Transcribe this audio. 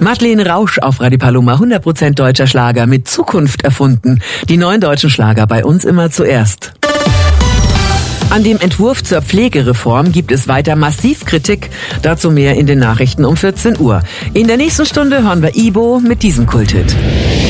Madeleine Rausch auf Radio Paloma, 100% deutscher Schlager mit Zukunft erfunden. Die neuen deutschen Schlager bei uns immer zuerst. An dem Entwurf zur Pflegereform gibt es weiter massiv Kritik. Dazu mehr in den Nachrichten um 14 Uhr. In der nächsten Stunde hören wir Ibo mit diesem Kulthit.